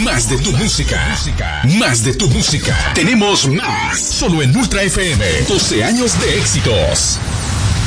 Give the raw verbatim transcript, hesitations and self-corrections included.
Más de tu música. Más de tu música. Tenemos más. Solo en Ultra F M. doce años de éxitos.